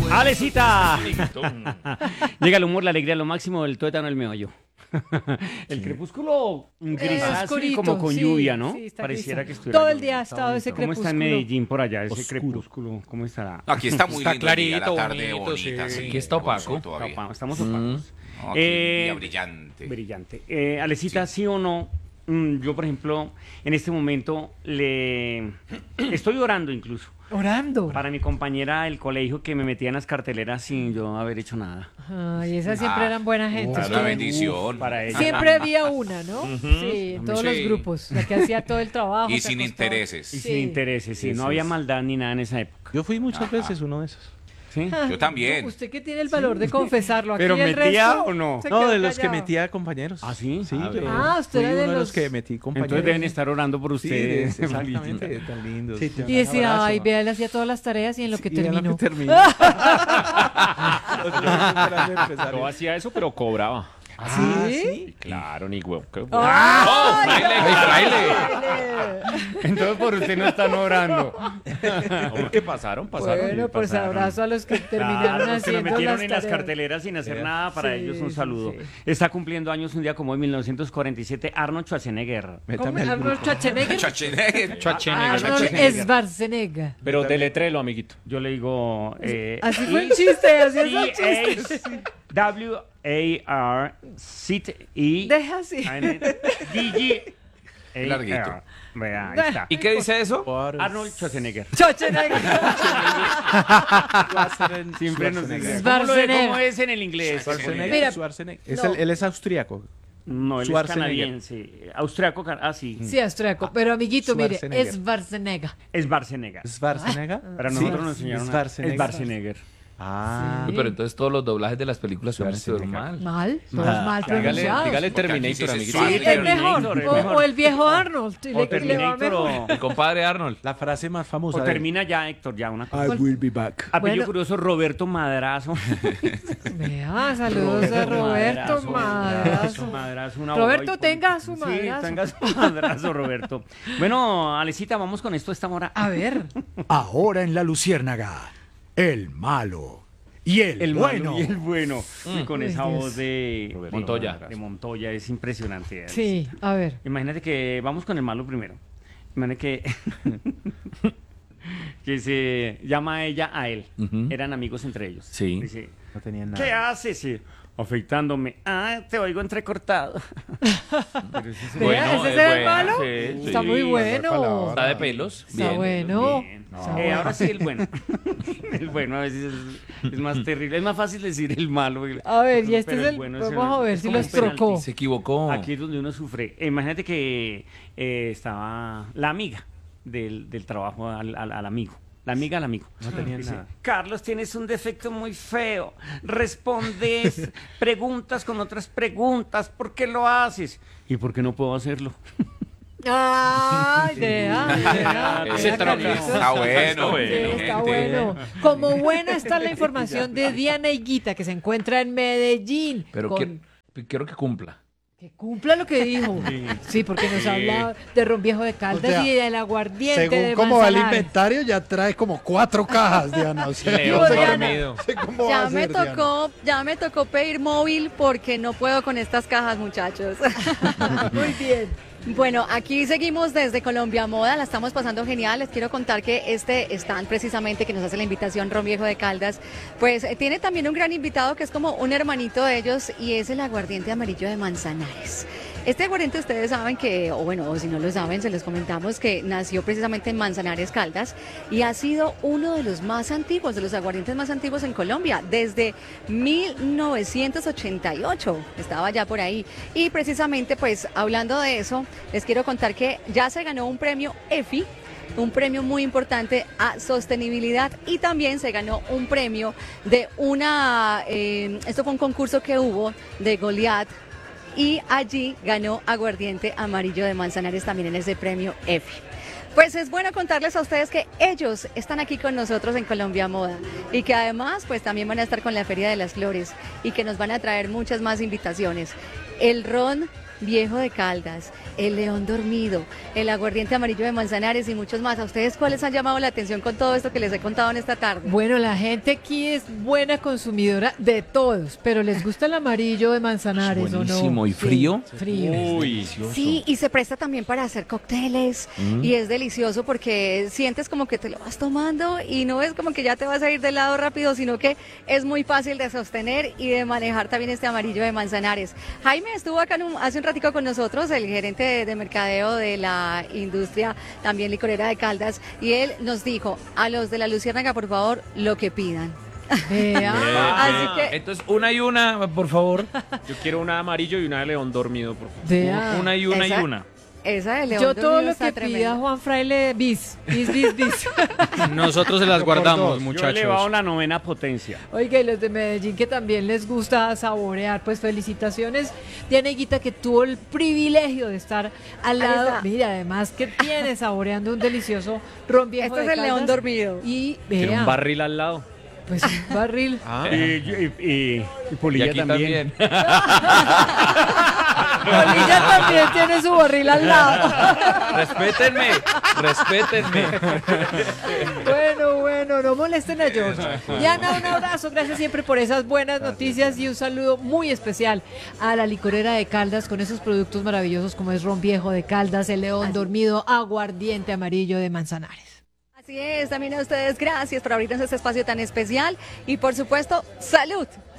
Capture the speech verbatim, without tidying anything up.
¡Alecita! Llega el humor, la alegría, lo máximo, el tuétano, el meollo. El sí. Crepúsculo grisáceo y como con sí, lluvia, ¿no? Sí, Pareciera que estuviera todo el día ha estado ese crepúsculo. ¿Cómo está en Medellín por allá ese Oscuro. Crepúsculo? ¿Cómo estará? Aquí está muy está lindo, clarito, la tarde bonito, bonita, sí. sí. Aquí está opaco. Opa, estamos opacos. Mm. Aquí eh, día brillante. Brillante. Eh, Alecita, sí. ¿sí o no? Mm, yo, por ejemplo, en este momento le estoy orando incluso. Orando. Para mi compañera del colegio que me metía en las carteleras sin yo haber hecho nada. Ay, esas siempre ah, eran buena gente. Es una bendición. Uf, para ella. Siempre había una, ¿no? Uh-huh. Sí, en todos sí. los grupos. La que hacía todo el trabajo. Y sin acostaba. intereses. Y sí. sin intereses, sí. sí no sí, había maldad ni nada en esa época. Yo fui muchas Ajá. veces uno de esos. ¿Sí? Yo también. Usted que tiene el valor sí. de confesarlo. Aquí ¿Pero el metía resto o no? No, de los callado. que metía compañeros. ¿Ah, sí? Sí, ah, yo ah usted era de uno los... los que metí compañeros. Entonces deben estar orando por ustedes. Sí, exactamente, tan lindos. Sí, y decía, ay, vea, él hacía todas las tareas y en lo que sí, terminó. Lo que terminó. No hacía eso, pero cobraba. ¿Ah, sí? sí? Claro, ni huevo. ¡Ah! ¡Oh, fraile! Entonces por usted no están orando. ¿Qué pasaron? Pasaron. Bueno, pues pasaron. Abrazo a los que terminaron claro, haciendo que me metieron las en tareas. las carteleras sin hacer sí. nada, para sí, ellos un saludo. Sí. Está cumpliendo años un día como hoy, mil novecientos cuarenta y siete, Arnold Schwarzenegger. ¿Cómo? ¿Arnold Schwarzenegger? Schwarzenegger. Arnold Schwarzenegger. Pero deletrelo, amiguito. Yo le digo... Eh, así fue el chiste, así es el chiste. W A R C T E Deja así. D G Larguito. Vea, ahí está. ¿Y qué dice eso? Arnold Schwarzenegger. Schwarzenegger. Siempre nos dice. Schwarzenegger. ¿Cómo es en el inglés? Schwarzenegger. Mira, Schwarzenegger. Es el, él es austríaco. No, él es canadiense. Austriaco, ah, sí. Sí, austriaco. Pero, amiguito, mire, es Schwarzenegger. Es Schwarzenegger. ¿Schwarzenegger? Para nosotros nos enseñaron. Es Schwarzenegger. Ah, sí. Pero entonces todos los doblajes de las películas suenan todos mal. Mal, todos mal, mal pronunciados. Dígale Terminator, amiguito. Sí, es mejor. O, o el viejo Arnold. O Terminator o... El compadre Arnold. La frase más famosa. O termina ya, Héctor, ya una cosa. I will be back. Apellido bueno. curioso, Roberto Madrazo. Vea, saludos a Roberto Madrazo. Madrazo una Roberto, tenga su madrazo. Sí, tenga su madrazo, Roberto. Bueno, Alecita, vamos con esto esta hora. A ver. Ahora en La Luciérnaga. El malo y el, el bueno. Malo y el bueno. Mm. Y con Uy, esa Dios. voz de Montoya. De Montoya, es impresionante. Sí, a ver. Imagínate que vamos con el malo primero. Imagínate que, que se llama a ella a él. Uh-huh. Eran amigos entre ellos. Sí. Dice, no tenían nada. ¿Qué haces? Sí. Afeitándome. Ah, te oigo entrecortado. Pero ese bueno, ¿ese es el malo? Sí, está sí. muy bueno. Está de pelos. Está bien. bueno. Bien. No. Está eh, bueno. Ahora sí el bueno. El bueno a veces es, es más terrible. Es más fácil decir el malo. A ver, y este pero es el... bueno, vamos a ver si los trocó. Se equivocó. Aquí es donde uno sufre. Eh, imagínate que eh, estaba la amiga del, del trabajo al, al, al amigo. La amiga al amigo. No tenía Dice, nada. Carlos, tienes un defecto muy feo. Respondes preguntas con otras preguntas. ¿Por qué lo haces? ¿Y por qué no puedo hacerlo? Ay, vea, vea, ese troque está bueno, sí, está bueno. Como buena está la información de Diana Higuita, que se encuentra en Medellín. Pero con... quiero, quiero que cumpla. Que cumpla lo que dijo. Sí, sí porque nos sí. habla de ron viejo de Caldas, o sea, y del aguardiente según de cómo va el Manzanares. inventario, ya trae como cuatro cajas, Diana. O sea, Leo, no sé Diana. cómo, ya ser, me tocó, Diana. ya me tocó pedir móvil porque no puedo con estas cajas, muchachos. Muy bien. Bueno, aquí seguimos desde Colombia Moda, la estamos pasando genial. Les quiero contar que este stand precisamente que nos hace la invitación Ron Viejo de Caldas, pues eh, tiene también un gran invitado que es como un hermanito de ellos y es el aguardiente amarillo de Manzanares. Este aguardiente ustedes saben que, o bueno, o si no lo saben, se los comentamos que nació precisamente en Manzanares, Caldas, y ha sido uno de los más antiguos, de los aguardientes más antiguos en Colombia, desde mil novecientos ochenta y ocho, estaba ya por ahí. Y precisamente, pues, hablando de eso, les quiero contar que ya se ganó un premio E F I, un premio muy importante a sostenibilidad, y también se ganó un premio de una, eh, esto fue un concurso que hubo de Goliat, y allí ganó aguardiente amarillo de Manzanares también en ese premio E F I. Pues es bueno contarles a ustedes que ellos están aquí con nosotros en Colombia Moda y que además pues también van a estar con la Feria de las Flores y que nos van a traer muchas más invitaciones. El ron Viejo de Caldas, el León Dormido, el Aguardiente Amarillo de Manzanares y muchos más. ¿A ustedes cuáles han llamado la atención con todo esto que les he contado en esta tarde? Bueno, la gente aquí es buena consumidora de todos, pero les gusta el amarillo de Manzanares, ¿o no? Buenísimo. ¿Y frío? Sí, frío. Uy. Sí, y se presta también para hacer cócteles Mm. y es delicioso porque sientes como que te lo vas tomando y no es como que ya te vas a ir de lado rápido, sino que es muy fácil de sostener y de manejar también este amarillo de Manzanares. Jaime estuvo acá en un- hace un ratico con nosotros, el gerente de, de mercadeo de la industria también licorera de Caldas, y él nos dijo, a los de la Luciérnaga, por favor, lo que pidan. Vea. Así que Entonces, una y una, por favor. Yo quiero una amarillo y una de león dormido, por favor. Vea. Una y una Esa- y una. esa de León Yo todo Dormido lo está que tremenda. pida Juan Fraile, bis, bis, bis, bis. Nosotros se las guardamos, Yo he elevado muchachos. la novena potencia. Oiga, y los de Medellín que también les gusta saborear, pues felicitaciones. Diana Higuita, que tuvo el privilegio de estar al Ahí lado. está. Mira, además que tiene saboreando un delicioso ron viejo Este de es el León Caldas. Dormido. Y Tiene vea, un barril al lado. pues un barril. Ah. Y, y, y- y Y Polilla aquí también. también. Polilla también tiene su barril al lado. Respétenme, respétenme. Bueno, bueno, no molesten a George. Diana, un abrazo, gracias siempre por esas buenas noticias y un saludo muy especial a la licorera de Caldas con esos productos maravillosos como es ron viejo de Caldas, el León Dormido, aguardiente amarillo de Manzanares. Así es, también a ustedes gracias por abrirnos este espacio tan especial y por supuesto, salud.